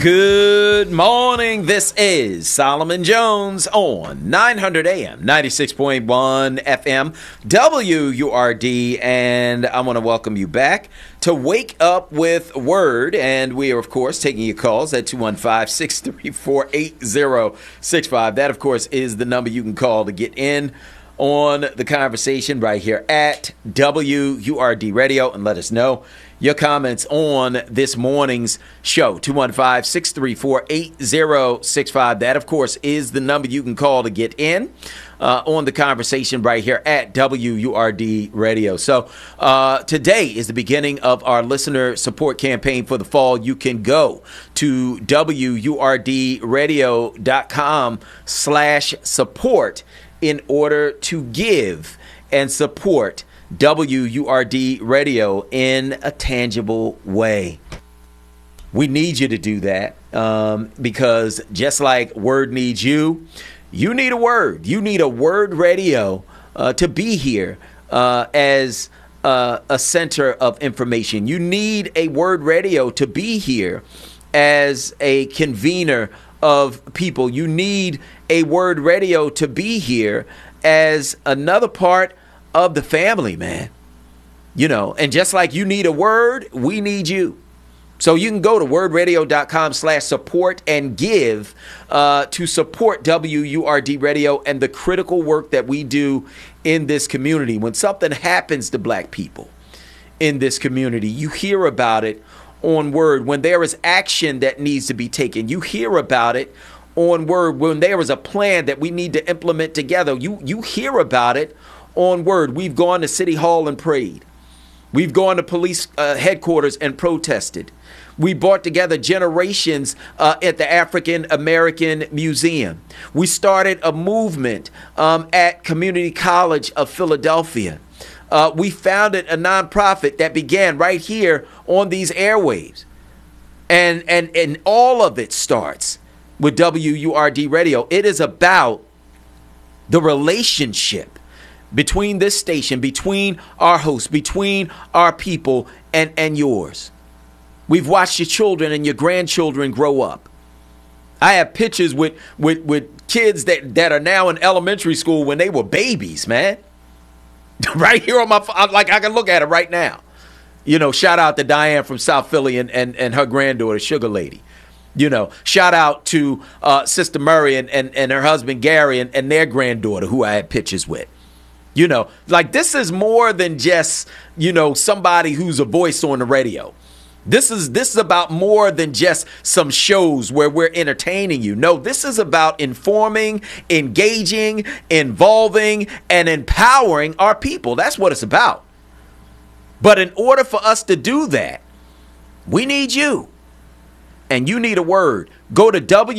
Good morning. This is Solomon Jones on 900 AM, 96.1 FM, WURD, and I want to welcome you back to Wake Up with Word, and we are, of course, taking your calls at 215-634-8065. That, of course, is the number you can call to get in on the conversation right here at WURD Radio and let us know your comments on this morning's show. 215-634-8065. That, of course, is the number you can call to get in on the conversation right here at WURD Radio. So today is the beginning of our listener support campaign for the fall. You can go to WURDradio.com/support in order to give and support WURD Radio in a tangible way. We need you to do that because just like Word needs you, you need a Word. You need a Word Radio to be here as a center of information. You need a Word Radio to be here as a convener of people. You need a Word Radio to be here as another part of the family, man. You know, and just like you need a word, we need you. So you can go to wordradio.com/support and give to support WURD Radio and the critical work that we do in this community. When something happens to black people in this community, you hear about it on Word. When there is action that needs to be taken, you hear about it on Word. When there is a plan that we need to implement together, you hear about it on Word. We've gone to City Hall and prayed. We've gone to police headquarters and protested. We brought together generations at the African American Museum. We started a movement at Community College of Philadelphia. We founded a nonprofit that began right here on these airwaves. And all of it starts with WURD Radio. It is about the relationship between this station, between our hosts, between our people and yours. We've watched your children and your grandchildren grow up. I have pictures with kids that are now in elementary school when they were babies, man. Right here on my phone, like I can look at it right now. You know, shout out to Diane from South Philly and her granddaughter, Sugar Lady. You know, shout out to Sister Murray and her husband, Gary, and their granddaughter, who I had pictures with. You know, like this is more than just, you know, somebody who's a voice on the radio. This is about more than just some shows where we're entertaining you. No, this is about informing, engaging, involving, and empowering our people. That's what it's about. But in order for us to do that, we need you. And you need a word. Go to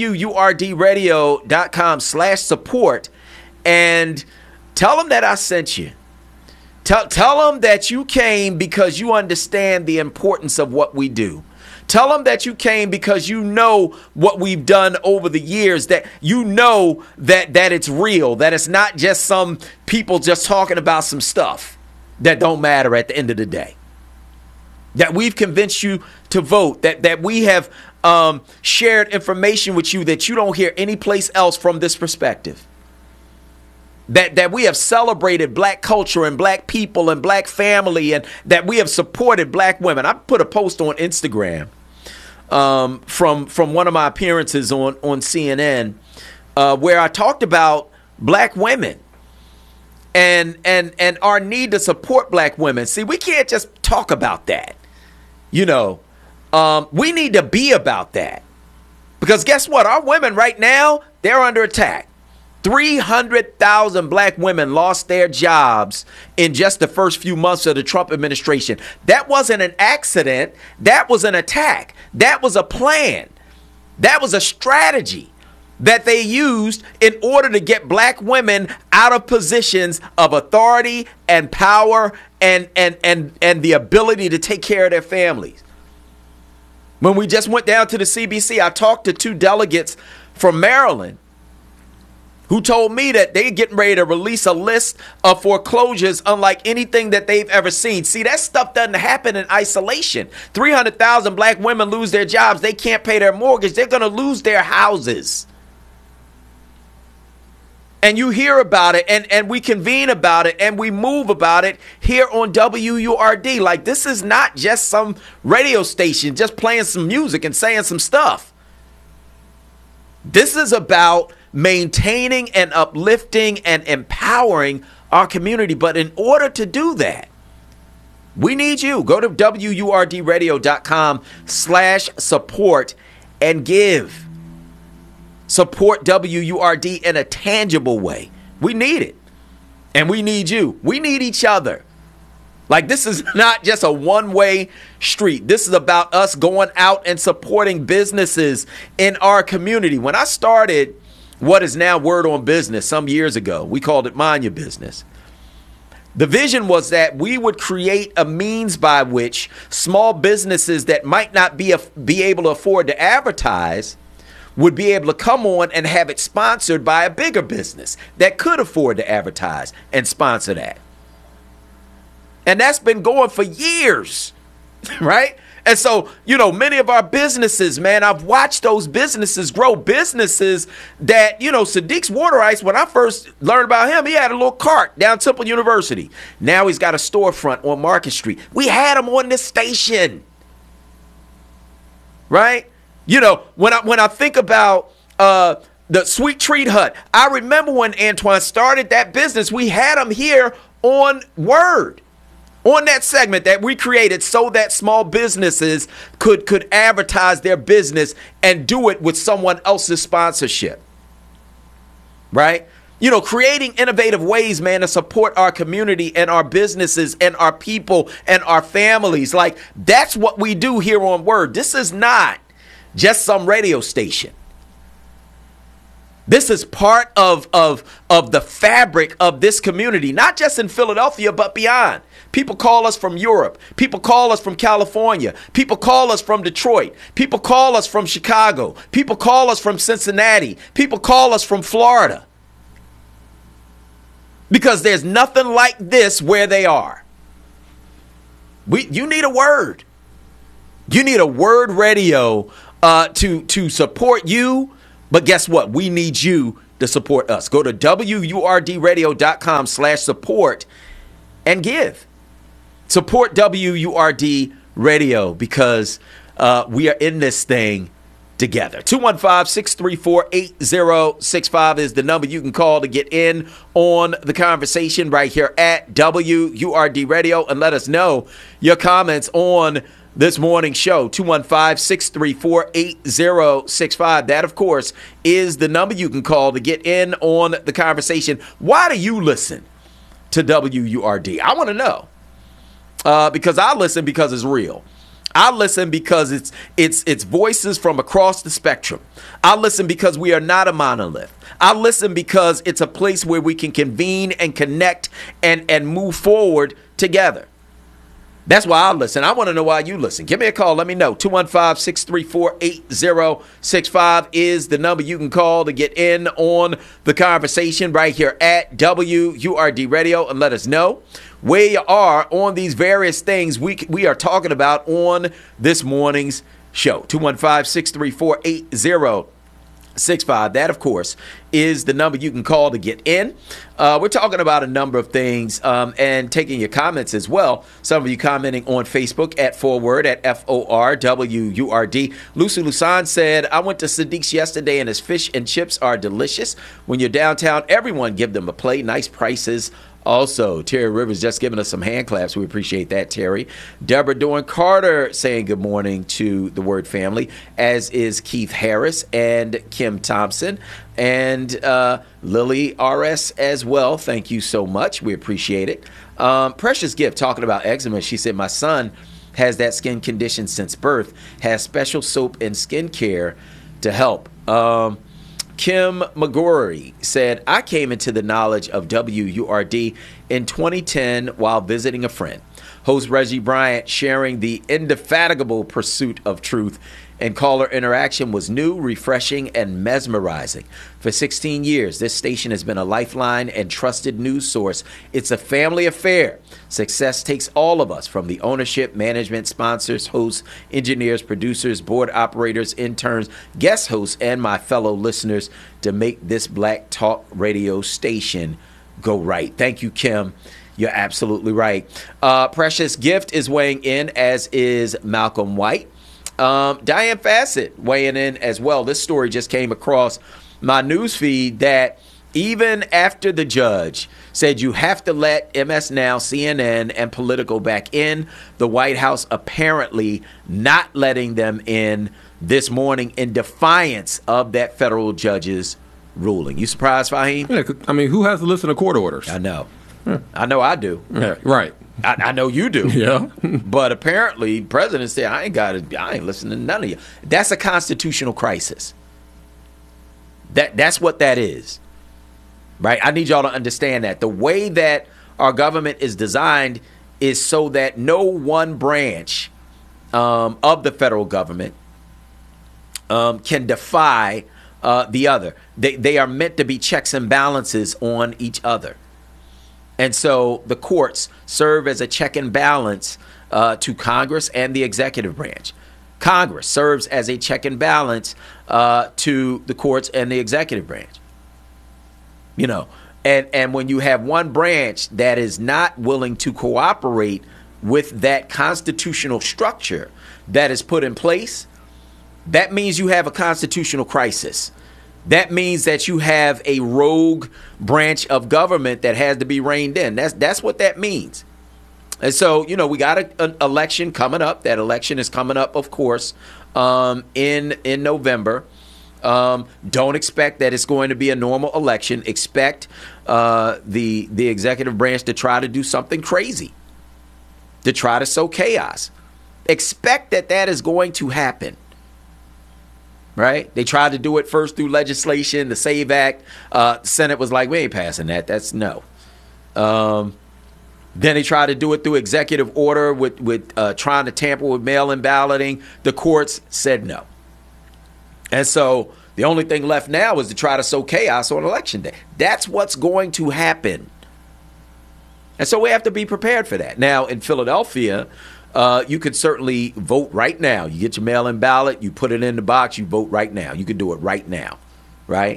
WURDradio.com/support and tell them that I sent you. Tell them that you came because you understand the importance of what we do. Tell them that you came because you know what we've done over the years, that you know that it's real, that it's not just some people just talking about some stuff that don't matter at the end of the day. That we've convinced you to vote, that we have shared information with you that you don't hear anyplace else from this perspective. That we have celebrated black culture and black people and black family, and that we have supported black women. I put a post on Instagram from one of my appearances on CNN where I talked about black women and our need to support black women. See, we can't just talk about that. You know, we need to be about that, because guess what? Our women right now, they're under attack. 300,000 black women lost their jobs in just the first few months of the Trump administration. That wasn't an accident. That was an attack. That was a plan. That was a strategy that they used in order to get black women out of positions of authority and power and the ability to take care of their families. When we just went down to the CBC, I talked to two delegates from Maryland who told me that they're getting ready to release a list of foreclosures unlike anything that they've ever seen. See, that stuff doesn't happen in isolation. 300,000 black women lose their jobs. They can't pay their mortgage. They're going to lose their houses. And you hear about it, and we convene about it, and we move about it here on WURD. Like, this is not just some radio station just playing some music and saying some stuff. This is about maintaining and uplifting and empowering our community. But in order to do that, we need you. Go to WURDradio.com/support and give. Support WURD in a tangible way. We need it. And we need you. We need each other. Like, this is not just a one-way street. This is about us going out and supporting businesses in our community. When I started what is now Word on Business some years ago, we called it Mind Your Business. The vision was that we would create a means by which small businesses that might not be able to afford to advertise would be able to come on and have it sponsored by a bigger business that could afford to advertise and sponsor that. And that's been going for years, right? And so, many of our businesses, man, I've watched those businesses grow. Businesses that, Sadiq's Water Ice, when I first learned about him, he had a little cart down Temple University. Now he's got a storefront on Market Street. We had him on this station, right? When I think about the Sweet Treat Hut, I remember when Antoine started that business, we had him here on Word, on that segment that we created so that small businesses could advertise their business and do it with someone else's sponsorship, right? Creating innovative ways, man, to support our community and our businesses and our people and our families. Like, that's what we do here on Word. This is not just some radio station. This is part of the fabric of this community, not just in Philadelphia, but beyond. People call us from Europe. People call us from California. People call us from Detroit. People call us from Chicago. People call us from Cincinnati. People call us from Florida. Because there's nothing like this where they are. You need a Word. You need a Word radio to support you. But guess what? We need you to support us. Go to WURDradio.com/support and give. Support WURD Radio because we are in this thing together. 215-634-8065 is the number you can call to get in on the conversation right here at WURD Radio, and let us know your comments on this morning show. 215-634-8065. That, of course, is the number you can call to get in on the conversation. Why do you listen to WURD? I want to know. Because I listen because it's real. I listen because it's voices from across the spectrum. I listen because we are not a monolith. I listen because it's a place where we can convene and connect and move forward together. That's why I listen. I want to know why you listen. Give me a call. Let me know. 215-634-8065 is the number you can call to get in on the conversation right here at WURD Radio, and let us know where you are on these various things we are talking about on this morning's show. 215-634-8065. That, of course, is the number you can call to get in. We're talking about a number of things and taking your comments as well. Some of you commenting on Facebook at Forward at FORWURD. Lucy Lusan said, I went to Sadiq's yesterday and his fish and chips are delicious. When you're downtown, everyone give them a play. Nice prices. Also, Terry Rivers just giving us some hand claps. We appreciate that, Terry. Deborah Dorn Carter saying good morning to the Word family, as is Keith Harris and Kim Thompson and Lily RS as well. Thank you so much. We appreciate it. Precious Gift talking about eczema. She said, my son has that skin condition since birth, has special soap and skincare to help. Kim McGorry said, I came into the knowledge of WURD in 2010 while visiting a friend. Host Reggie Bryant sharing the indefatigable pursuit of truth and caller interaction was new, refreshing, and mesmerizing. For 16 years, this station has been a lifeline and trusted news source. It's a family affair. Success takes all of us, from the ownership, management, sponsors, hosts, engineers, producers, board operators, interns, guest hosts, and my fellow listeners, to make this Black Talk radio station go right. Thank you, Kim. You're absolutely right. Precious Gift is weighing in, as is Malcolm White. Diane Fassett weighing in as well. This story just came across my news feed, that even after the judge said you have to let MS Now, CNN, and Politico back in, the White House apparently not letting them in this morning in defiance of that federal judge's ruling. You surprised, Fahim? Yeah, I mean, who has to listen to court orders? I know. I know I do. Yeah, right. I know you do. Yeah. But apparently, the president said, I ain't listening to none of you. That's a constitutional crisis. That's what that is. Right? I need y'all to understand that. The way that our government is designed is so that no one branch of the federal government can defy the other. They are meant to be checks and balances on each other. And so the courts serve as a check and balance to Congress and the executive branch. Congress serves as a check and balance to the courts and the executive branch. You know, and when you have one branch that is not willing to cooperate with that constitutional structure that is put in place, that means you have a constitutional crisis. That means that you have a rogue branch of government that has to be reined in. That's what that means. And so, you know, we got an election coming up. That election is coming up, of course, in November. Don't expect that it's going to be a normal election. Expect the executive branch to try to do something crazy, to try to sow chaos. Expect that is going to happen. Right? They tried to do it first through legislation, the SAVE Act. The Senate was like, we ain't passing that. That's no. Then they tried to do it through executive order with trying to tamper with mail-in balloting. The courts said no. And so the only thing left now is to try to sow chaos on Election Day. That's what's going to happen. And so we have to be prepared for that. Now, in Philadelphia, you could certainly vote right now. You get your mail-in ballot, you put it in the box, you vote right now. You can do it right now, right?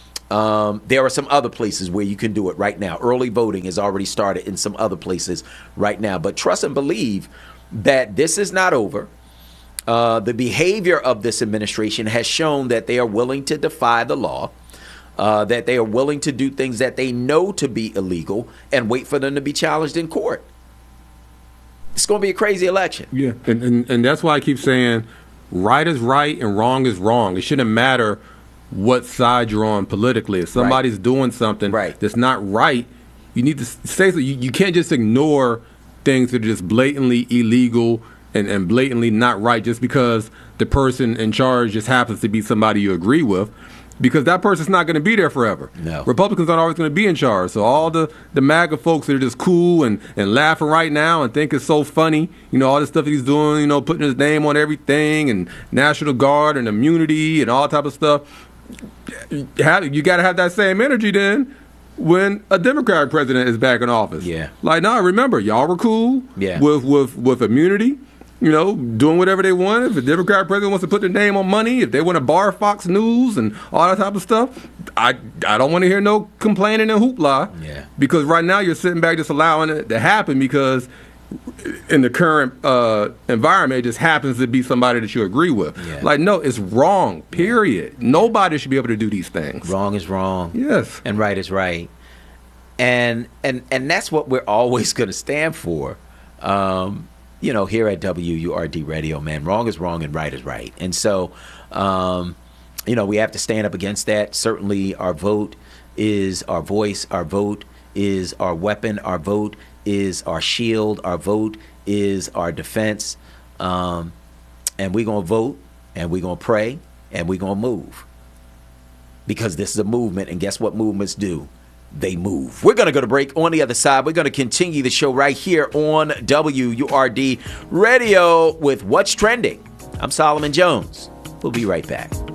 There are some other places where you can do it right now. Early voting has already started in some other places right now. But trust and believe that this is not over. The behavior of this administration has shown that they are willing to defy the law, that they are willing to do things that they know to be illegal and wait for them to be challenged in court. It's going to be a crazy election. Yeah, and that's why I keep saying right is right and wrong is wrong. It shouldn't matter what side you're on politically. If somebody's doing something that's not right, you need to say so. You can't just ignore things that are just blatantly illegal and blatantly not right just because the person in charge just happens to be somebody you agree with. Because that person's not going to be there forever. No. Republicans aren't always going to be in charge. So all the MAGA folks that are just cool and laughing right now and think it's so funny, you know, all the stuff he's doing, you know, putting his name on everything and National Guard and immunity and all type of stuff. You got to have that same energy then when a Democratic president is back in office. Yeah. Like, no, remember, y'all were cool with immunity. You know, doing whatever they want. If a Democratic president wants to put their name on money, if they want to bar Fox News and all that type of stuff, I don't want to hear no complaining and hoopla. Yeah. Because right now you're sitting back just allowing it to happen because in the current environment, it just happens to be somebody that you agree with. Yeah. Like, no, it's wrong, period. Yeah. Nobody should be able to do these things. Wrong is wrong. Yes. And right is right. And that's what we're always going to stand for. You know, here at WURD Radio, man, wrong is wrong and right is right. And so, you know, we have to stand up against that. Certainly our vote is our voice. Our vote is our weapon. Our vote is our shield. Our vote is our defense. And we're going to vote and we're going to pray and we're going to move. Because this is a movement, and guess what movements do? They move. We're going to go to break. On the other side, we're going to continue the show right here on WURD Radio with What's Trending. I'm Solomon Jones. We'll be right back.